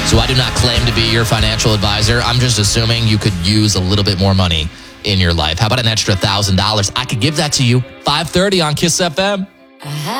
So I do not claim to be your financial advisor. I'm just assuming you could use a little bit more money in your life. How about an extra $1,000? I could give that to you. 5:30 on Kiss FM.